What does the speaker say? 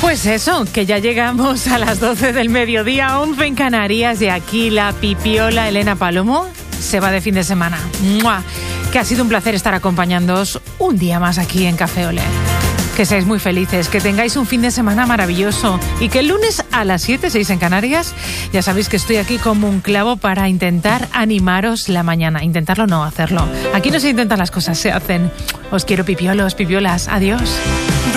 Pues eso, que ya llegamos a las 12 del mediodía, 11 en Canarias, y aquí la pipiola Elena Palomo se va de fin de semana. ¡Mua! Que ha sido un placer estar acompañándoos un día más aquí en Café Olé. Que seáis muy felices, que tengáis un fin de semana maravilloso y que el lunes a las 7, 6 en Canarias, ya sabéis que estoy aquí como un clavo para intentar animaros la mañana. Intentarlo, no hacerlo. Aquí no se intentan las cosas, se hacen. Os quiero, pipiolos, pipiolas. Adiós.